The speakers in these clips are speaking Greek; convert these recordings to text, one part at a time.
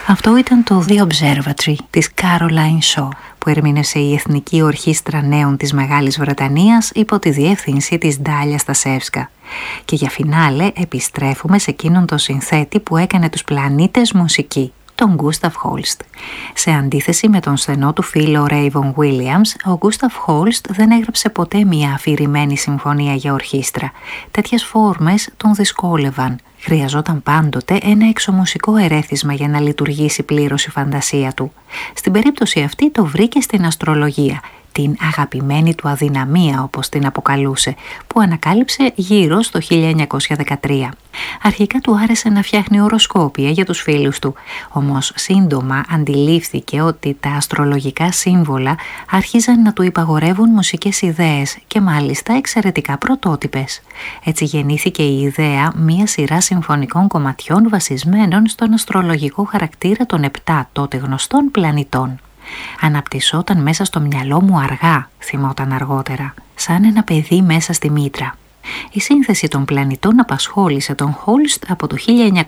Αυτό ήταν το The Observatory της Caroline Shaw, που ερμήνευσε η Εθνική Ορχήστρα Νέων της Μεγάλης Βρετανίας υπό τη διεύθυνση της Ντάλια Στασεύσκα. Και για φινάλε επιστρέφουμε σε εκείνον τον συνθέτη που έκανε τους πλανήτες μουσική, τον Γκούσταφ Χόλστ. Σε αντίθεση με τον στενό του φίλο Ρέιβον Βίλιαμς, ο Γκούσταφ Χόλστ δεν έγραψε ποτέ μια αφηρημένη συμφωνία για ορχήστρα. Τέτοιες φόρμες τον δυσκόλευαν. Χρειαζόταν πάντοτε ένα εξωμουσικό ερέθισμα για να λειτουργήσει πλήρως η φαντασία του. Στην περίπτωση αυτή το βρήκε στην αστρολογία, την αγαπημένη του αδυναμία όπως την αποκαλούσε, που ανακάλυψε γύρω στο 1913. Αρχικά του άρεσε να φτιάχνει οροσκόπια για τους φίλους του, όμως σύντομα αντιλήφθηκε ότι τα αστρολογικά σύμβολα άρχιζαν να του υπαγορεύουν μουσικές ιδέες και μάλιστα εξαιρετικά πρωτότυπες. Έτσι γεννήθηκε η ιδέα μια σειρά συμφωνικών κομματιών βασισμένων στον αστρολογικό χαρακτήρα των 7 τότε γνωστών πλανητών. «Αναπτυσσόταν μέσα στο μυαλό μου αργά», θυμόταν αργότερα, «σαν ένα παιδί μέσα στη μήτρα». Η σύνθεση των πλανητών απασχόλησε τον Χόλστ από το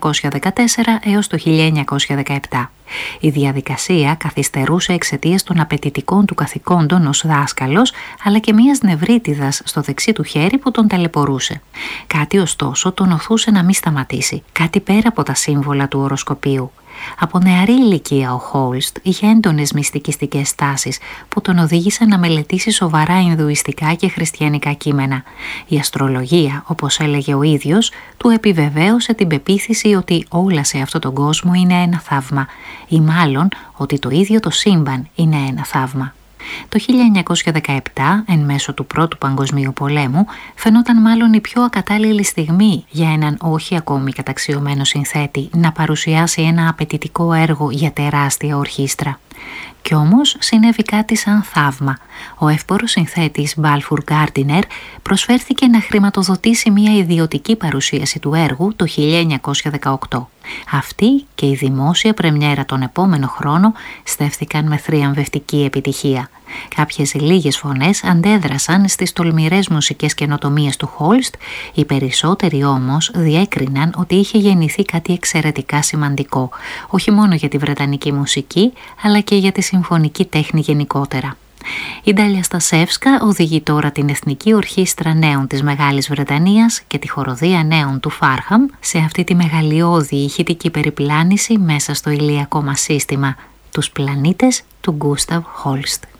1914 έως το 1917. Η διαδικασία καθυστερούσε εξαιτίας των απαιτητικών του καθηκόντων ως δάσκαλος, αλλά και μιας νευρίτιδας στο δεξί του χέρι που τον ταλαιπωρούσε. Κάτι ωστόσο τον οθούσε να μην σταματήσει, κάτι πέρα από τα σύμβολα του οροσκοπίου. Από νεαρή ηλικία ο Χόλστ είχε έντονες μυστικιστικές τάσεις που τον οδήγησαν να μελετήσει σοβαρά ινδουιστικά και χριστιανικά κείμενα. Η αστρολογία, όπως έλεγε ο ίδιος, του επιβεβαίωσε την πεποίθηση ότι όλα σε αυτόν τον κόσμο είναι ένα θαύμα, ή μάλλον ότι το ίδιο το σύμπαν είναι ένα θαύμα. Το 1917, εν μέσω του Πρώτου Παγκοσμίου Πολέμου, φαινόταν μάλλον η πιο ακατάλληλη στιγμή για έναν όχι ακόμη καταξιωμένο συνθέτη να παρουσιάσει ένα απαιτητικό έργο για τεράστια ορχήστρα. Κι όμως συνέβη κάτι σαν θαύμα. Ο εύπορος συνθέτης Μπάλφουρ Γκάρντινερ προσφέρθηκε να χρηματοδοτήσει μια ιδιωτική παρουσίαση του έργου το 1918. Αυτή και η δημόσια πρεμιέρα τον επόμενο χρόνο στέφθηκαν με θριαμβευτική επιτυχία. Κάποιες λίγες φωνές αντέδρασαν στις τολμηρές μουσικές καινοτομίες του Χόλστ, οι περισσότεροι όμως διέκριναν ότι είχε γεννηθεί κάτι εξαιρετικά σημαντικό, όχι μόνο για τη βρετανική μουσική, αλλά και για τη συμφωνική τέχνη γενικότερα. Η Ντάλια Στασεύσκα οδηγεί τώρα την Εθνική Ορχήστρα Νέων της Μεγάλης Βρετανίας και τη Χοροδία Νέων του Φάρχαμ σε αυτή τη μεγαλειώδη ηχητική περιπλάνηση μέσα στο ηλιακό μας σύστημα, τους πλανήτες του Γκούσταφ Χόλστ.